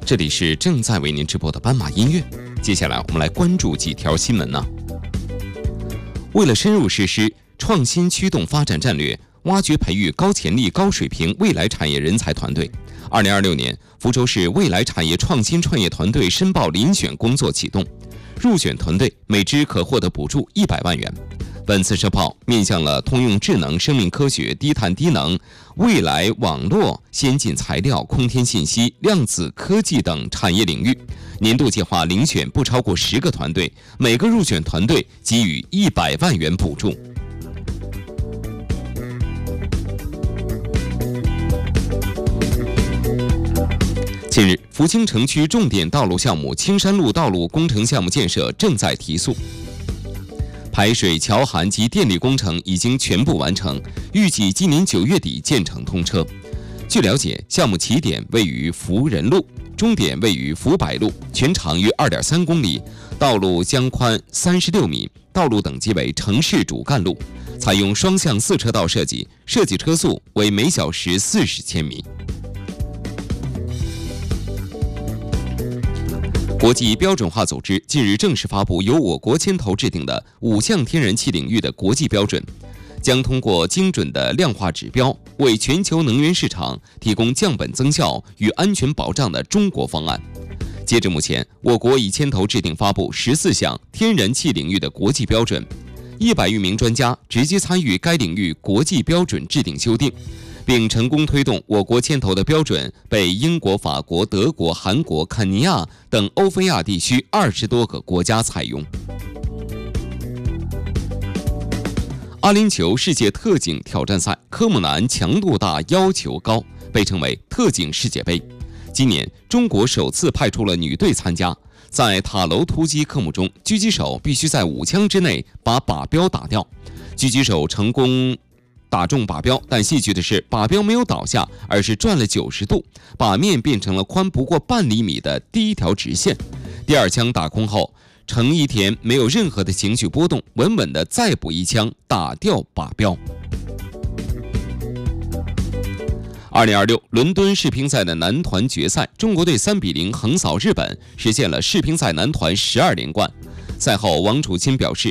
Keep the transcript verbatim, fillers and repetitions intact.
这里是正在为您直播的斑马音乐。接下来我们来关注几条新闻呢。为了深入实施创新驱动发展战略，挖掘培育高潜力、高水平未来产业人才团队，二零二六年福州市未来产业创新创业团队申报遴选工作启动，入选团队每支可获得补助一百万元。本次申报面向了通用智能、生命科学、低碳低能、未来网络、先进材料、空天信息、量子科技等产业领域。年度计划遴选不超过十个团队，每个入选团队给予一百万元补助。近日，福清城区重点道路项目青山路道路工程项目建设正在提速。排水、桥涵及电力工程已经全部完成，预计今年九月底建成通车。据了解，项目起点位于福仁路，终点位于福柏路，全长约 二点三公里，道路将宽三十六米，道路等级为城市主干路，采用双向四车道设计，设计车速为每小时四十千米。国际标准化组织近日正式发布由我国牵头制定的五项天然气领域的国际标准，将通过精准的量化指标，为全球能源市场提供降本增效与安全保障的中国方案。截至目前，我国已牵头制定发布十四项天然气领域的国际标准，一百余名专家直接参与该领域国际标准制定修订，并成功推动我国牵头的标准被英国、法国、德国、韩国、肯尼亚等欧非亚地区二十多个国家采用。阿联酋世界特警挑战赛科目难、强度大、要求高，被称为特警世界杯。今年中国首次派出了女队参加，在塔楼突击科目中，狙击手必须在五枪之内把靶标打掉。狙击手成功打中靶标，但戏剧的是，靶标没有倒下，而是转了九十度，靶面变成了宽不过半厘米的第一条直线。第二枪打空后，程一田没有任何的情绪波动，稳稳地再补一枪，打掉靶标。二零二六伦敦世乒赛的男团决赛，中国队三比零横扫日本，实现了世乒赛男团十二连冠。赛后，王楚钦表示，